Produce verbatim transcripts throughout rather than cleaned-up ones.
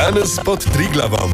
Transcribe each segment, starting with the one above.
Janez pod Triglavom.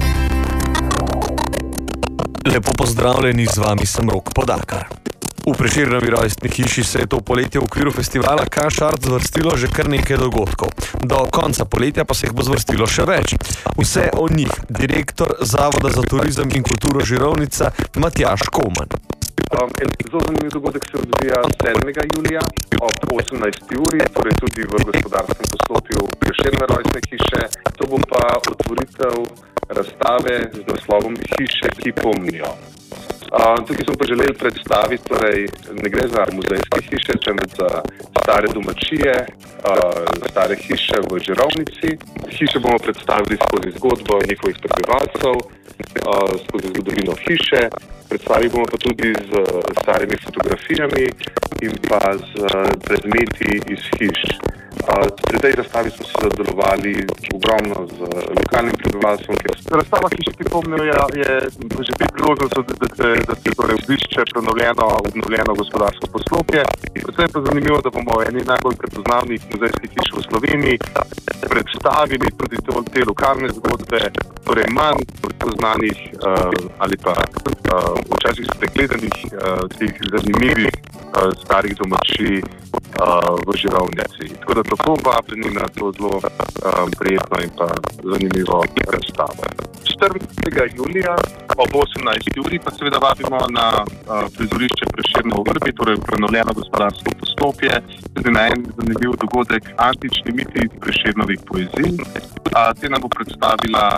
Lepo pozdravljeni, z vami sem Rok Podakar. V Prešernovi rojstni hiši se je to poletje v okviru festivala Kašart zvrstilo že kar nekaj dogodkov. Do konca poletja pa se jih bo zvrstilo še več. Vse o njih direktor Zavoda za turizem in kulturo Žirovnica Matjaž Koman. Um, en zelo zanimiv dogodek se odvija sedmega julija ob osemnajsti uri, torej tudi v gospodarskem poslopju Prešernove rojstne hiše. To bo pa otvoritev razstave z naslovom Hiše, ki pomnijo. Uh, tukaj smo pa želeli predstaviti, torej ne gre za muzejske hiše, temveč za stare domačije, uh, stare hiše v Žirovnici. Hiše bomo predstavili skozi zgodbo njihovih prebivalcev, uh, skozi zgodovino hiše. Predstavili bomo pa tudi z starimi fotografijami in pa z predmeti iz hiš. Pri tej razstavi smo se sodelovali ogromno z lokalnim prebivalstvom. Razstava Hiše, ki pomnijo, je že pet priložnost, da se, da se torej obišče prenovljeno, obnovljeno gospodarsko poslopje. Predvsem pa zanimivo, da bomo eni najbolj prepoznavnih muzejskih hiš v Sloveniji predstavili tudi te lokalne zgodbe, torej manj poznanih uh, ali pa uh, včasih spregledanih uh, teh zanimivih uh, starih domačij uh, v Žirovnici. Tako da tako vabljeni na to zelo um, prijetno in pa zanimivo razstavo. štirinajstega julija ob osemnajsti uri pa seveda vabimo na uh, prizorišče Prešernov Vrbi, torej prenovljeno gospodarsko poslopje, tudi na en zanimiv dogodek Antični miti Prešernovih poezij. Uh, te nam bo predstavila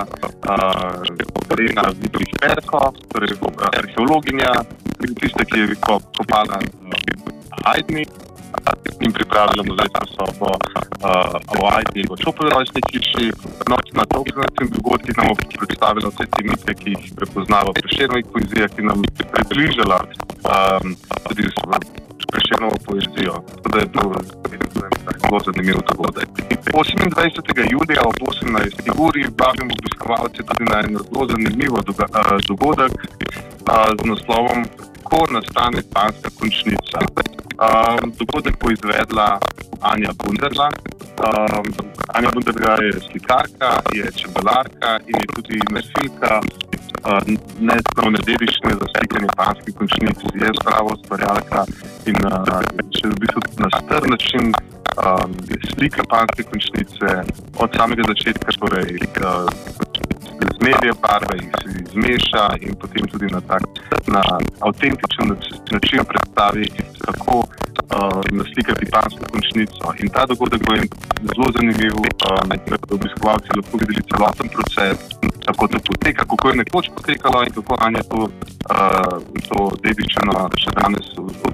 uh, Rena Vidrih Perko, torej uh, arheologinja, tista, ki je kopala uh, Hajdni in pripravila muzejsko sobo uh, o Hajdni in o Čopovi rojstni hiši. No, na tokratnem dogodku nam bo predstavila vse te mite, ki jih prepoznava v Prešernovih poezijah, ki nam je približala um, tudi Prešernovo poezijo. Tako da je to zelo zanimiv dogodek. osemindvajsetega julija ob osemnajsti uri vabimo obiskovalce tudi na en zelo zanimiv dogodek uh, z naslovom Ko nastane panska končnica. Um, dogodek bo izvedla Anja Bunderla. Um, Anja Bunderla je slikarka, je čebelarka in je tudi nosilka uh, nesnovne dediščine za slikanje panskih končnic. Je prava ustvarjalka in uh, še v bistvu na star način um, slika panske končnice od samega začetka, torej uh, zmelje barve, jih se zmeša in potem tudi na tak na avtentičen način predstavi, kako uh, naslikati pansko končnico. In ta dogodek bo zelo zanimiv, uh, da obiskovalci lahko videli celoten proces, kako to poteka, kako je nekoč potekalo in kako Anja to, uh, to dediščino še danes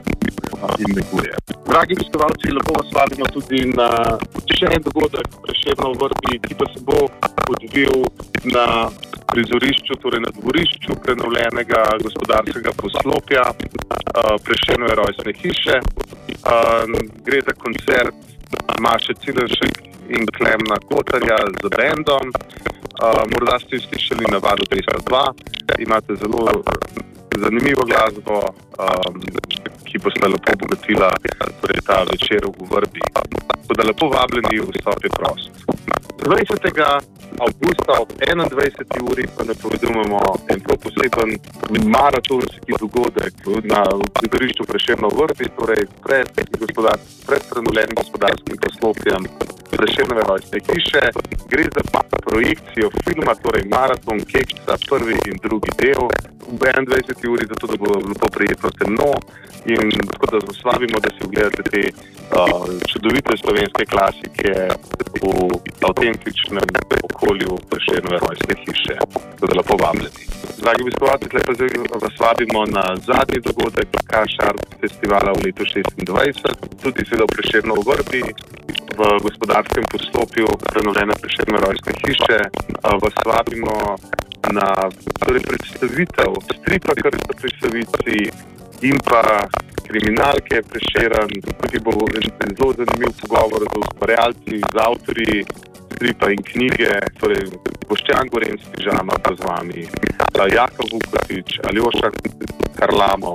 in neguje. Dragi obiskovalci, lepo vas vabimo tudi na še en dogodek Prešernov Vrbi, ki pa se bo odvil na prizorišču, torej na dvorišču prenovljenega gospodarskega poslopja uh, Prešernove rojstne hiše. Uh, gre za koncert Maše Cilenšek in Klemna Kotarja z bendom. Uh, morda ste slišali na Valu dvesto dva, imate zelo zanimivo glasbo, um, ki bo se lepo obogatila torej ta večer v Vrbi. Tako da lepo vabljeni, vstop je prost. dvajsetega avgusta ob enaindvajseti uri pa napovedujemo en poseben maratonski dogodek na prizorišču Prešernov Vrbi, torej pred, gospodar, pred prenovljenim gospodarskim poslopjem Prešernove rojstne hiše. Gre za projekcijo filma, torej maraton Keksa, prvi in drugi del ob enaindvajseti uri, zato da bo lepo prijetno temno in tako da vas vabimo, da si ogledate te uh, čudovite slovenske klasike v avtentičnem okolju Prešernove rojstne hiše. Tako da lepo vabljeni. Dragi obiskovalci, tukaj vas vabimo na zadnji dogodek Kašart festivala v letu šestindvajset, tudi seveda v Prešernov Vrbi, v gospodarskem poslopju prenovljene Prešernove rojstne hiše. Uh, vas vabimo na torej, predstavitev stripa, kar so predstavici in pa kriminalke Prešeren. Tukaj bo zelo zanimiv pogovor z ustvarjalci, z avtorji stripa in knjige, torej Boštjan Gorenc Pižama pa z vami, Jaka Vukotić, Aljoša Karlamov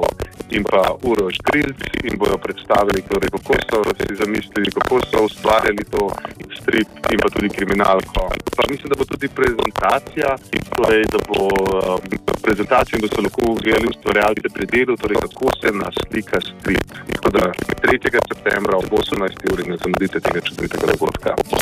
in pa Uroš Grilc in bojo predstavili, torej, kako so si zamislili, kako so ustvarjali to strip in pa tudi kriminalko. Pa mislim, da bo tudi prezentacija, torej, da bo um, prezentacija in da so lahko gledali ustvarjalce pri delu, torej kako se naslika strip. Tako da tretjega septembra ob osemnajsti uri ne zamudite tega čudovitega dogodka.